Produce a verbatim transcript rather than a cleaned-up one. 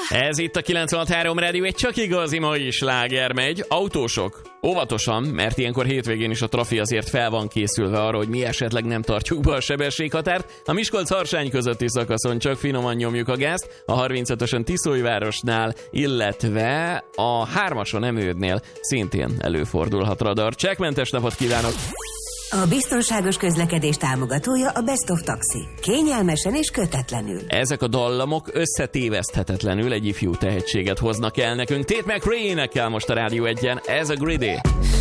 Ez itt a kilencvenhat három Rádió, egy csak igazi mai sláger megy. Autósok, óvatosan, mert ilyenkor hétvégén is a trafi azért fel van készülve arra, hogy mi esetleg nem tartjuk be a sebességhatárt. A Miskolc-Harsány közötti szakaszon csak finoman nyomjuk a gázt, a harmincötösen Tiszólyvárosnál, illetve a hármason Emődnél szintén előfordulhat radar. Csekkmentes napot kívánok! A biztonságos közlekedés támogatója a Best of Taxi. Kényelmesen és kötetlenül. Ezek a dallamok összetéveszthetetlenül egy ifjú tehetséget hoznak el nekünk. Tate McRae énekel most a Rádió egyen. Ez a Greedy.